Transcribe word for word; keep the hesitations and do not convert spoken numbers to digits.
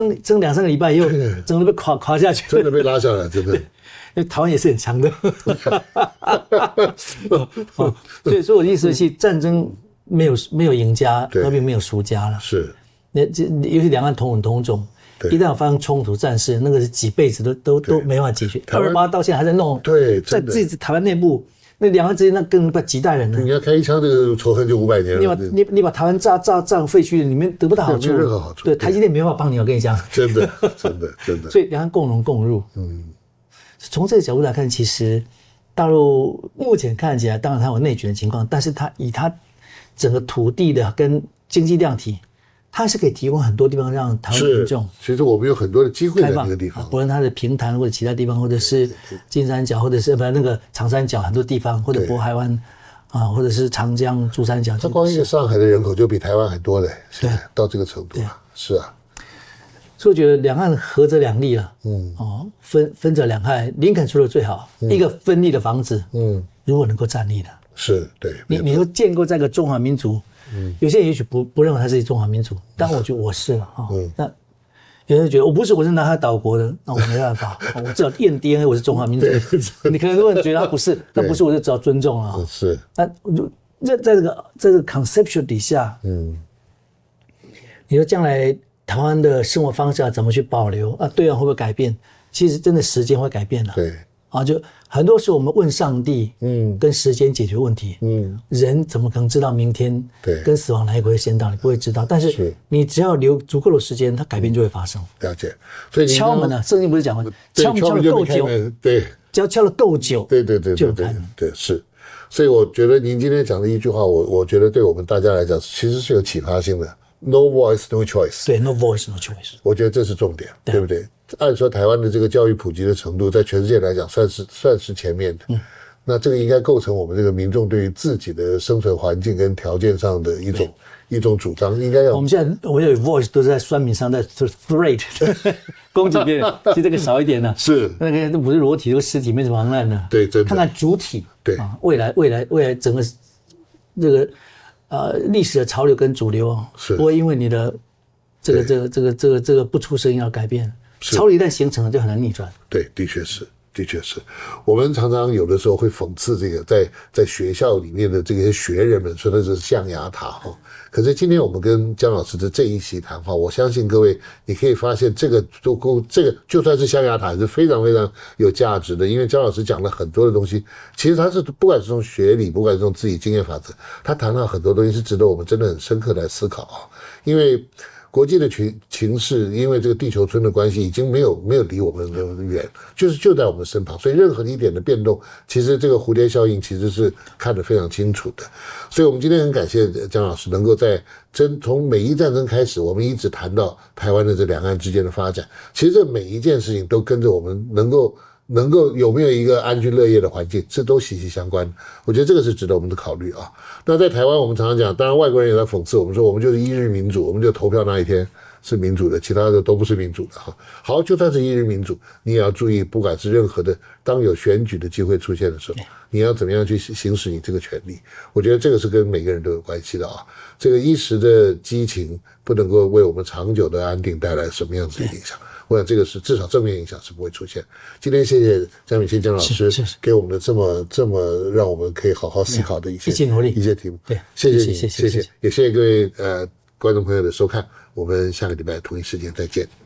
争两三个礼拜以后，整个被垮垮下去， 真的被拉下来，真的。 因为台湾也是很强的，哦，所以所以我的意思是，战争没有没有赢家，和平没有输家了。 是， 那这尤其两岸同文同种，一旦有发生冲突战事，那个是几辈子都都都没办法解决。二二八到现在还在弄， 对， 在自己台湾内部，那两岸之间那更不几代人了。 你要开一枪，这个仇恨就五百年了。 你把你你把台湾炸炸炸废墟，你们得不到好处， 没有任何好处。 对，台积电没办法帮你，我跟你讲， 真的真的真的。 所以两岸共荣共入，嗯。从这个角度来看，其实大陆目前看起来，当然它有内卷的情况，但是它以它整个土地的跟经济量体，它是可以提供很多地方让台湾民众。 其实我们有很多的机会在那个地方， 不论它的平潭或者其他地方，或者是金三角，或者是不那个长三角很多地方，或者渤海湾啊，或者是长江、珠三角。 它光一个上海的人口就比台湾还多嘞，对，到这个程度了，是啊。 所以我觉得两岸合则两利了，嗯，哦，分分则两害。林肯说的最好，嗯、一个分立的房子，嗯，如果能够站立的， 是对。 你你说建构这个中华民族，嗯，有些人也许不不认为他是中华民族，但我觉得我是了哈。嗯，那有人觉得我不是，我是拿他岛国的，那我没办法，我至少验 D N A 我是中华民族。你可能如果你觉得他不是，那不是我就只好尊重了。 是。 那在在这个在这个 conceptual 底下，嗯，你说将来台湾的生活方式啊，怎么去保留啊？对岸会不会改变？其实真的时间会改变的。 对啊，就很多时候我们问上帝，嗯，跟时间解决问题，嗯，人怎么可能知道明天对跟死亡哪一个会先到？你不会知道。但是你只要留足够的时间，它改变就会发生。 了解。所以敲门呢，圣经不是讲过，敲门敲的够久， 对， 只要敲的够久， 对对对对对对是。所以我觉得您今天讲的一句话，我我觉得对我们大家来讲，其实是有启发性的。No voice, no choice。 对 ，No voice, no choice。 我觉得这是重点，对, 对不对？按说台湾的这个教育普及的程度，在全世界来讲算是算是前面的。嗯，那这个应该构成我们这个民众对于自己的生存环境跟条件上的一种一种主张，应该要。 我们现在我有 voice 都是在酸民上在 threat 攻击别人，其实这个少一点呢。 是那个不是裸体，都是尸体，没什么妨碍的。 对，真的。 看看主体。 对啊，未来未来未来整个这个呃历史的潮流跟主流是不会因为你的这个这个这个这个这个不出声音而改变。潮流一旦形成了，就很难逆转。 对，的确是，的确是。我们常常有的时候会讽刺这个在在学校里面的这些学人们，说的是象牙塔哈。可是今天我们跟姜老师的这一席谈话，我相信各位，你可以发现这个都够，这个就算是象牙塔，是非常非常有价值的。因为姜老师讲了很多的东西，其实他是不管是从学理，不管是从自己经验法则，他谈到很多东西是值得我们真的很深刻来思考啊。因为国际的情情势，因为这个地球村的关系，已经没有没有离我们那么远，就是就在我们身旁，所以任何一点的变动，其实这个蝴蝶效应其实是看得非常清楚的。所以我们今天很感谢姜老师能够在真从美伊战争开始，我们一直谈到台湾的这两岸之间的发展，其实这每一件事情都跟着我们能够。能够有没有一个安居乐业的环境，这都息息相关。我觉得这个是值得我们的考虑啊。那在台湾，我们常常讲，当然外国人也在讽刺我们说，我们就是一日民主，我们就投票那一天是民主的，其他的都不是民主的哈。好，就算是一日民主，你也要注意，不管是任何的，当有选举的机会出现的时候，你要怎么样去行使你这个权利？我觉得这个是跟每个人都有关系的啊。这个一时的激情不能够为我们长久的安定带来什么样子的影响？我想这个是至少正面影响是不会出现。今天谢谢江敏信江老师给我们的这么这么让我们可以好好思考的一些一起努力一些题目。 对， 谢谢你， 谢谢， 谢谢，也谢谢各位呃观众朋友的收看。我们下个礼拜同一时间再见。